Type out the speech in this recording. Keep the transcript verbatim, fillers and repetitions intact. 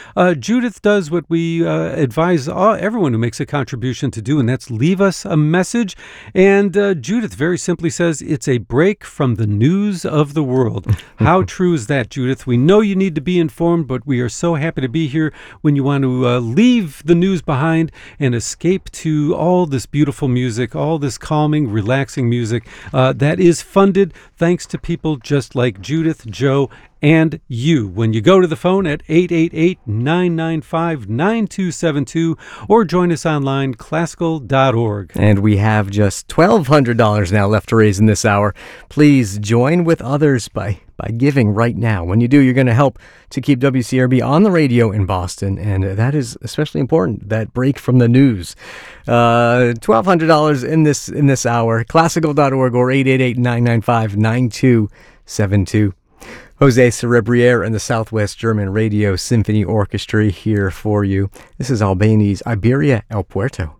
Uh, Judith does what we uh, advise all, everyone who makes a contribution to do, and that's leave us a message. And uh, Judith very simply says it's a break from the news of the world. How true is that, Judith? We know you need to be informed, but we are so happy to be here when you want to uh, leave the news behind and escape to all this beautiful music, all this calming, relaxing music uh, that is funded thanks to people just like Judith, Joe, and you. When you go to the phone at eight eight eight, nine nine five, nine two seven two or join us online, classical dot org. And we have just twelve hundred dollars now left to raise in this hour. Please join with others by by giving right now. When you do, you're going to help to keep W C R B on the radio in Boston, and that is especially important, that break from the news. Uh, twelve hundred dollars in this in this hour, classical dot org or eight eight eight, nine nine five, nine two seven two. Jose Cerebriere and the Southwest German Radio Symphony Orchestra here for you. This is Albany's Iberia El Puerto.